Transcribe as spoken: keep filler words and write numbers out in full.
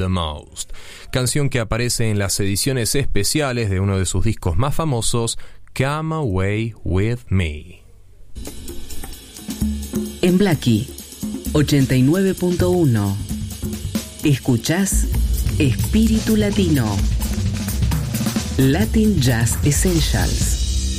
The Most, canción que aparece en las ediciones especiales de uno de sus discos más famosos, Come Away With Me. En Blackie ochenta y nueve punto uno escuchás Espíritu Latino, Latin Jazz Essentials.